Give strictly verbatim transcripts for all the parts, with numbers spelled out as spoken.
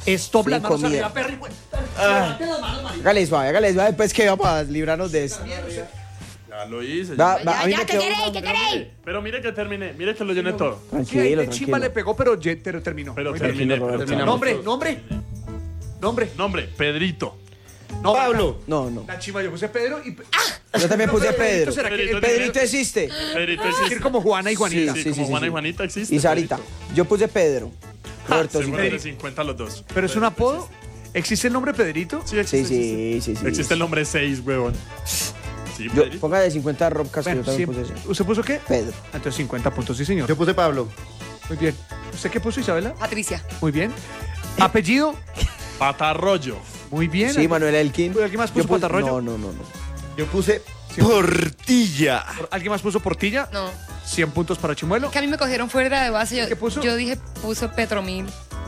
Stop Sí, las manos comida. arriba, Perry. Ah. Hágale suave, hágale suave, pues que vamos a librarnos de eso. Ya lo hice. Va, ya. va, a mí Ya, me ¿qué quedó queréis? una- ¿Qué Pero queréis? mire, pero mire que terminé, mire que lo llené todo. Sí, ahí Tranquilo, de chimba le tranquilo. pegó, pero, ye- pero terminó. Pero Muy bien. terminé, Roberto. terminamos. Nombre, nombre. Nombre. Nombre, Pedrito. No, Pablo. No, no. La chimba, yo puse Pedro y. Yo también puse Pedro. ¿Será que Pedrito, el Pedrito existe. Pedrito Es existe. decir, como Juana y Juanita? Sí, Sí, como sí, Juana sí. y Juanita existe. Y Sarita. Yo puse Pedro. Roberto, sí, Seguro de Pedro. cincuenta los dos. ¿Pero es un apodo? ¿Existe el nombre Pedrito? Sí, Sí, existe. sí, sí, sí. Existe el nombre seis, huevón. Sí, Yo, Pedrito. ponga de cincuenta Rob Castillo, yo Bueno, también sí. puse ese. ¿Usted puso qué? Pedro. Entonces cincuenta puntos, sí, señor. Yo puse Pablo. Muy bien. ¿Usted qué puso, Isabela? Patricia. Muy bien. ¿Apellido? Patarroyo. Muy bien. Sí, Manuel Elkin. ¿Alguien más puso Yo puse- Patarroyo? No, no, no, no. Yo puse Portilla. ¿Alguien más puso Portilla? No. cien puntos para Chimuelo. Que a mí me cogieron fuera de base. Yo, ¿Qué puso? Yo dije, puso Petromil.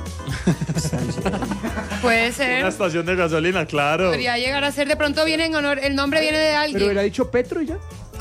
Puede Una ser. estación de gasolina, claro. Podría llegar a ser. De pronto viene en honor. El nombre viene de Pero alguien. él ha dicho Petro y ya.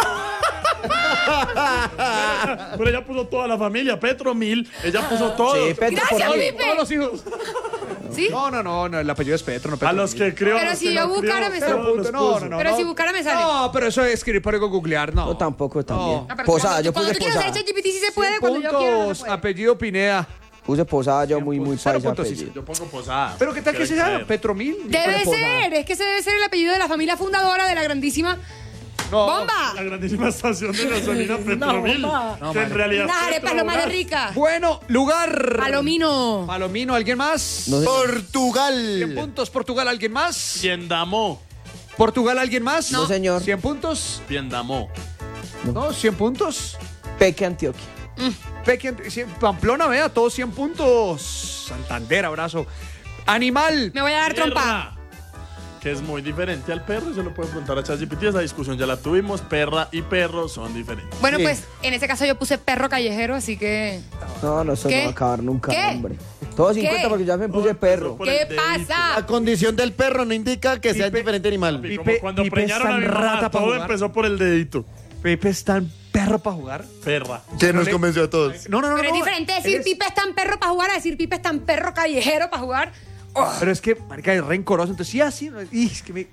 Pero ella puso toda la familia, Petro Mil. Ella puso todo. Sí, Petro por Gracias, mí. Pipe. Todos los hijos. ¿Sí? No, no, no, no, el apellido es Petro, no Petro. A los que creo. Pero a los si que yo no buscara, creo, me todos sale. los No, puso. no, no. Pero no. si buscara me sale. No, pero eso es escribir para googlear, no. Yo tampoco también. Ah, pero Posada, cuando- yo cuando puse tú quieras posada. hacer ChatGPT sí se puede, cien cuando yo quiera no puntos, se puede. apellido Pineda. Puse posada, yo muy, muy Cero paisa puntos, sí, apellido. Yo pongo posada. Pero ¿qué tal que Quiero se llama? caer. Petromil. Debe Posada. ser, es que ese debe ser el apellido de la familia fundadora de la grandísima No. Bomba. La grandísima estación de gasolina Petromil. No, que en mano. realidad. Unas arepas lo más de Petrobras. rica. Bueno, lugar. Palomino. Palomino, ¿alguien más? No sé. cien Portugal. puntos, Portugal, ¿alguien más? Piendamó. Portugal, ¿alguien más? No, señor. cien puntos. Piendamó. No, cien puntos. Peque Antioquia. Peque, cien- Pamplona, vea, todos cien puntos. Santander, abrazo. Animal. Me voy a dar trompa. Perra, que es muy diferente al perro, y se lo puede preguntar a ChatGPT. Esa discusión ya la tuvimos. Perra y perro son diferentes. Bueno, Sí. pues en ese caso yo puse perro callejero, así que. No, no, eso ¿Qué? no va a acabar nunca, ¿Qué? hombre. Todo cincuenta ¿Qué? porque ya me puse perro. Por ¿Qué el dedito. pasa? La condición del perro no indica que sea Pipe- diferente animal. Y como Pipe- cuando Pipe preñaron es a tan mi mamá, rata pa' todo jugar. empezó por el dedito. Pepe es tan perro para jugar. Perra. Se nos le- convenció a todos. No, no, no. Pero es no. diferente decir Eres- Pipe es tan perro para jugar a decir Pipe es tan perro callejero para jugar. Oh, Pero es que, marica, es rencoroso. Entonces, sí, así. no, y es que me...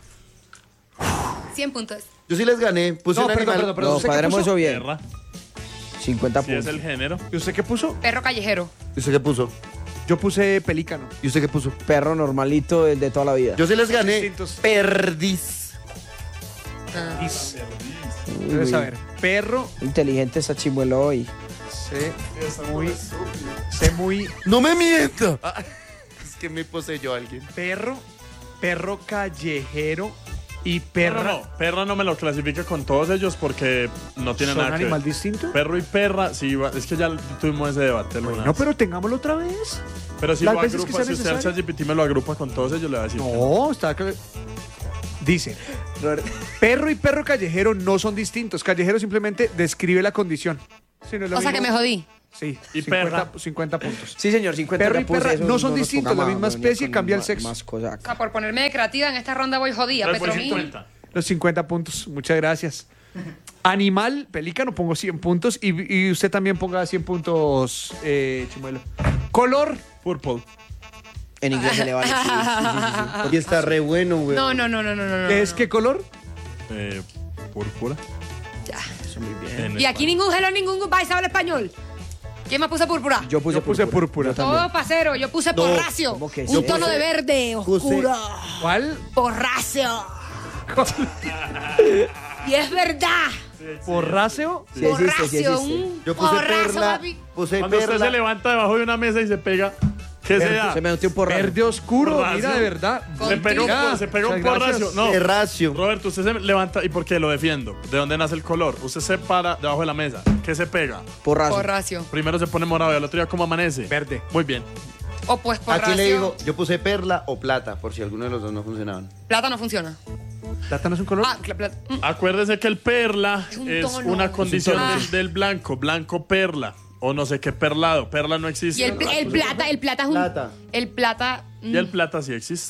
cien puntos. Yo sí les gané. Puse No, un perdón, animal. perdón, perdón. No, ¿Usted qué cuadremos puso? eso bien. Perra. cincuenta Si es puntos. el género. ¿Y usted qué puso? Perro callejero. ¿Y usted qué puso? Yo puse pelícano. ¿Y usted qué puso? Perro normalito el de toda la vida. Yo sí les gané. Distintos. Perdiz. Is. Uy, Debes uy. saber. Perro. Inteligente está Chimuelo hoy. Sé muy... Sé muy... ¡No me mienta! Ah, es que me poseyó alguien. Perro. Perro callejero. Y Perra perra. no, perra no me lo clasifica con todos ellos porque no tiene ¿Son nada que animal ver. distinto? Perro y perra, sí, va- es que ya tuvimos ese debate. alguna No, vez. pero tengámoslo otra vez. Pero si las lo veces que agrupa, sea si usted al necesario. ChatGPT me lo agrupa con todos ellos, le va a decir. que no. No, está claro. Dice, perro y perro callejero no son distintos. Callejero simplemente describe la condición. Sí, no es lo O sea que me mismo. jodí. Sí, Y cincuenta, perra. cincuenta puntos. Sí, señor, cincuenta. Perro ya y puse, perra eso no son nos distintos, pongamos la misma a venir especie, con cambia el ma- sexo. Más cosas. O sea, por ponerme de creativa en esta ronda voy jodida. Entonces fue Petromil. cincuenta. Los cincuenta puntos, muchas gracias. Animal, pelícano, pongo cien puntos. Y, y usted también ponga cien puntos, eh, Chimuelo. Color, Purple. En inglés se le vale. Sí, sí, sí, sí, sí. Y está re bueno, güey. No, no, no, no, no, no. no, ¿es no. qué color? Eh, púrpura. Ya. Eso muy bien. En Y aquí español. ningún hello, ningún goodbye sabe el español. ¿Quién más puso púrpura? Yo puse Yo puse púrpura. púrpura. Yo también. Todo pasero. Yo puse No, porracio. ¿cómo que Un sí? tono de verde oscuro. ¿Cuál? Porracio. Y es verdad. ¿Porráceo? Sí existe, sí Porracio. existe. Un Yo puse porrazo, perla. papi. Puse Cuando usted perla. se levanta debajo de una mesa y se pega, ¿qué se da? Se me metió un porrazo. Verde oscuro, Porracio. mira, de verdad. Se pega un, Mira, se pega un muchas porracio. gracias. No. Terracio. Roberto, usted se levanta y ¿por qué lo defiendo? ¿De dónde nace el color? Usted se para debajo de la mesa. ¿Qué se pega? Porrazo. Porracio. Primero se pone morado y al otro día ¿cómo amanece? Verde. Muy bien. O pues porracio. Aquí le digo, yo puse perla o plata, por si alguno de los dos no funcionaban. Plata no funciona. ¿Plata no es un color? Ah, cla- plata. Mm. Acuérdese que el perla Es un es tono. una condición Ah. del, del blanco. Blanco perla. O no sé qué perlado. Perla no existe. Y el, pl- el plata, el plata es un. Plata. El plata. mm, Y el plata sí existe.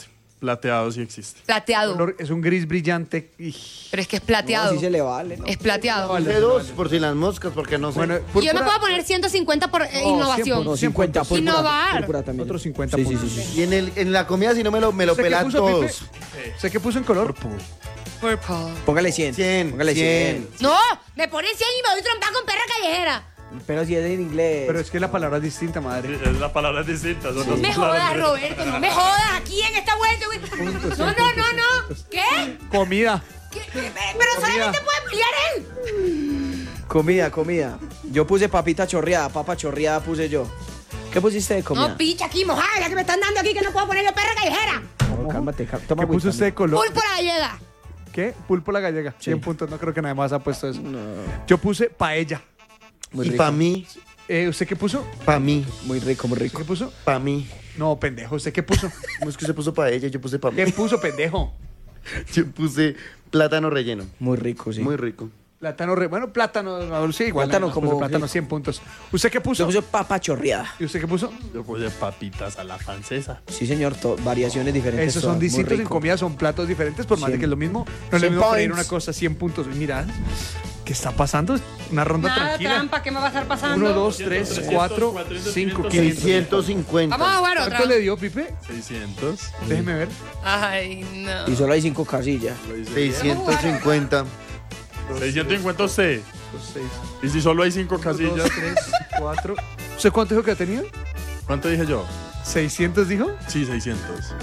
Plateado sí existe. Plateado. Color- es un gris brillante. y- Pero es que es plateado. No, sí se le vale, ¿no? Es plateado. Vale. Puse dos por si las moscas, porque no sé. Bueno, Y yo me púrpura, puedo poner ciento cincuenta por eh, No, innovación. No, cincuenta. puntos. Púrpura, Innovar. púrpura también. Otros cincuenta Sí, sí, puntos. sí, sí. Y en, el, en la comida, si no me lo, me lo ¿Usted qué pelan puso, todos. Pipe? ¿Sé qué puso en color? Purple. Póngale cien. cien, Póngale cien. No, me ponen cien y me doy trompa con perra callejera. Pero si es en inglés. Pero es que la palabra es distinta, madre. Es la palabra es distinta. Son dos Me palabras jodas, diferentes. Roberto, no me jodas aquí en esta vuelta, güey. No, no, no, no. ¿Qué? Comida. ¿Qué? Pero solamente puede pelear él. Comida, comida. Yo puse papita chorreada, papa chorreada puse yo. ¿Qué pusiste de comida? No, picha aquí, mojada, la que me están dando aquí que no puedo poner yo perra callejera. No, cálmate, cálmate. Toma ¿Qué puso agüita, usted de color? Púrpura gallega. ¿Qué? Pulpo la gallega. cien puntos. No creo que nadie más ha puesto eso. Yo puse paella. Muy Y rico. para mí, Eh, ¿Usted qué puso? para mí, Muy rico, muy ¿Usted rico. qué puso? para mí. No, pendejo. ¿Usted qué puso? ¿Cómo es que se puso para ella? Yo puse para mí. ¿Qué puso, pendejo? Yo puse plátano relleno. Muy rico, sí. Muy rico. Plátano, re... bueno, plátano, no, sí, igual. Plátano nada más puso como- plátano, cien puntos. ¿Usted qué Yo puso? puse papa chorreada. ¿Y usted qué puso? Yo puse papitas a la francesa. Sí, señor, to- variaciones diferentes. Esos son todas, muy distintos en rico. comida, son platos diferentes, por más de cien. que es lo mismo. No es lo cien mismo freír points. una cosa, cien puntos. Y mira, ¿qué está pasando? Una ronda Nada, tranquila. trampa, ¿qué me va a estar pasando? Uno, dos, tres, trescientos, cuatro, cuatrocientos, cinco, quinientos, quinientos. seiscientos cincuenta. Vamos a jugar otra. ¿Cuánto le dio, Pipe? seiscientos. Déjeme ver. Ay, no. Y solo hay cinco casillas. seiscientos cincuenta. seiscientos cincuenta C. Dos, seis, Y si solo hay cinco uno, casillas. dos, tres, cuatro. ¿Usted cuánto dijo que tenía? ¿Cuánto dije yo? ¿seiscientos dijo? Sí, seiscientos.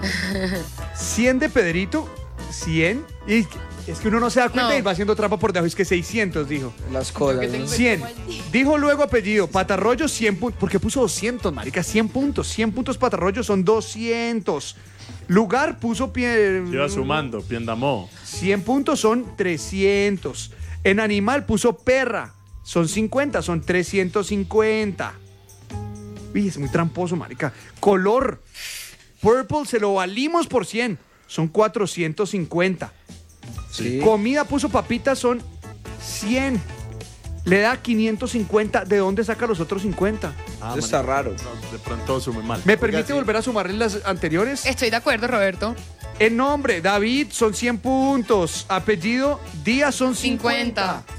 cien de Pedrito, cien. Y es que uno no se da cuenta No. y va haciendo trampa por debajo. Es que seiscientos dijo. Las cosas. que ¿no? tengo- cien. Dijo luego apellido. Patarroyo, cien puntos. ¿Por qué puso doscientos, marica? cien puntos. cien puntos Patarroyo son doscientos. Lugar puso pie. Iba sumando, Piendamó. cien puntos son trescientos. En animal puso perra. Son cincuenta, son trescientos cincuenta. Uy, es muy tramposo, marica. Color. Purple se lo valimos por cien. Son cuatrocientos cincuenta. Sí. Comida puso papitas, son cien. Le da quinientos cincuenta. ¿De dónde saca los otros cincuenta? Eso está raro. No, de pronto sume mal. ¿Me permite sí. volver a sumarle las anteriores? Estoy de acuerdo, Roberto. El nombre, David, son cien puntos. Apellido, Díaz, son cincuenta. cincuenta.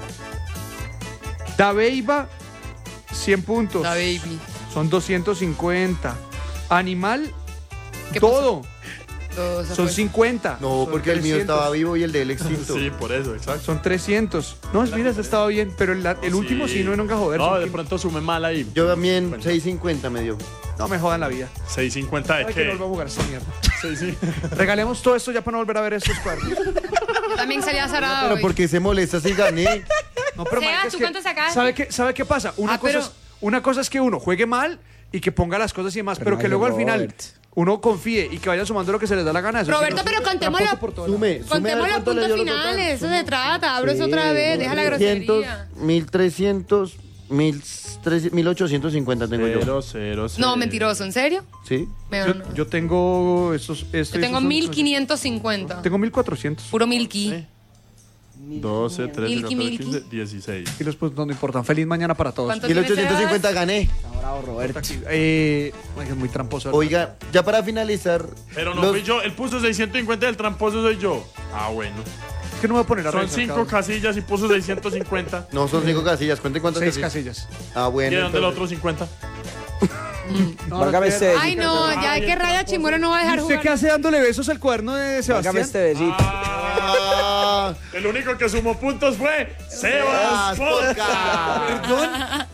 Dabeiba, cien puntos. La baby. Son doscientos cincuenta. Animal, ¿Qué todo. Todo se Son fue. cincuenta. No, Son porque el mío trescientos. estaba vivo y el de él extinto. Sí, por eso, exacto. Son trescientos. No, mira, se estaba bien, pero el, el último sí no me nunca joder. No, son de quin- pronto sume mal ahí. Yo también seiscientos cincuenta me dio. No me jodan la vida. seiscientos cincuenta de Ay, que no qué. vuelva a jugar esta mierda. Sí, sí. Regalemos todo esto ya para no volver a ver estos cuadros. Yo también salía zarada Pero hoy. ¿por qué se molesta si gané? No, pero Sebas, marica, es ¿tú que- cuánto sacaste? ¿Sabe qué, ¿Sabe qué pasa? Una, Ah, cosa pero- es, una cosa es que uno juegue mal y que ponga las cosas y demás, pero, Pero que no, luego al final Robert. uno confíe y que vaya sumando lo que se les da la gana. Eso Roberto, sí, no- pero contemos tramposo la- por todo lado. Sume, sume a Contemos ver los cuánto le puntos dio lo total. finales, eso se trata. Abro eso Sí, otra vez, deja la trescientos, grosería. mil trescientos, mil ochocientos cincuenta tengo yo. Cero, cero, cero. No, mentiroso, ¿en serio? ¿Sí? Me- Yo, no. yo tengo estos. estos Yo tengo esos son- mil quinientos cincuenta. Tengo mil cuatrocientos. Puro milky. Sí. doce, trece, Milky, catorce, milky. quince, dieciséis. Y los puntos no importan. Feliz mañana para todos. ¿Cuánto? mil ochocientos cincuenta gané. Está bravo, Roberto. Eh, ay, es muy tramposo. Oiga, ya para finalizar. Pero no los- fui yo. Él puso seiscientos cincuenta y el tramposo soy yo. Ah, bueno. Es que no me voy a poner a Son revisar cinco cada uno. casillas y puso seiscientos cincuenta. No, son cinco casillas. Cuenten cuántas Seis casillas. casillas. Ah, ¿Y bueno. de dónde el entonces- otro cincuenta? No, Válgame no, este Ay, no, ya Ay, que el raya Chimuelo no va a dejar ¿Y usted jugar. qué hace dándole besos al cuaderno de Sebastián? Válgame este besito. Ah, El único que sumó puntos fue Sebas Sebas Podcast. Podcast.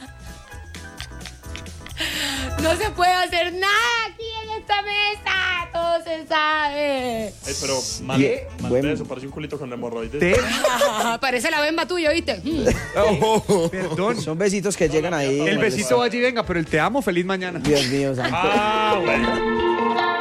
No se puede hacer nada aquí en esta mesa. Todo se sabe. Ey, pero mal, ¿Qué? mal Buen- de eso, parece un culito con hemorroides. Te- Parece la bemba tuya, ¿viste? Mm. Oh. Perdón. Son besitos que llegan ahí. El besito vaya y venga, pero el te amo, feliz mañana. Dios mío, santo. Ah, bueno.